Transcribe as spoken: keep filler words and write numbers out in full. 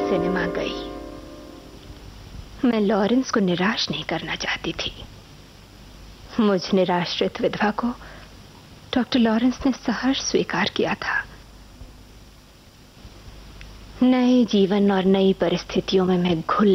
Cinema गई। मैं Lawrence को निराश नहीं करना चाहती थी। मुझ निराश्रित विधवा को डॉक्टर लॉरेंस ने सहर्ष स्वीकार किया था। नए जीवन और नई परिस्थितियों में मैं घुल